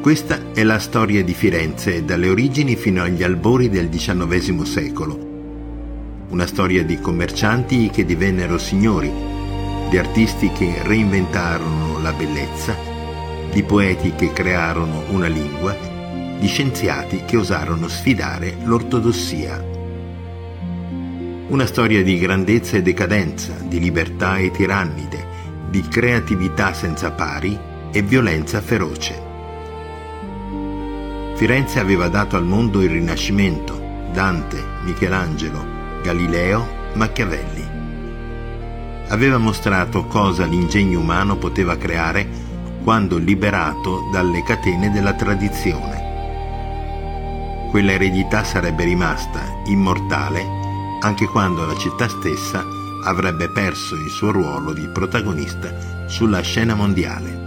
Questa è la storia di Firenze dalle origini fino agli albori del XIX secolo. Una storia di commercianti che divennero signori, di artisti che reinventarono la bellezza, di poeti che crearono una lingua, di scienziati che osarono sfidare l'ortodossia. Una storia di grandezza e decadenza, di libertà e tirannide, di creatività senza pari e violenza feroce. Firenze aveva dato al mondo il Rinascimento, Dante, Michelangelo, Galileo, Machiavelli. Aveva mostrato cosa l'ingegno umano poteva creare quando liberato dalle catene della tradizione. Quella eredità sarebbe rimasta immortale anche quando la città stessa avrebbe perso il suo ruolo di protagonista sulla scena mondiale.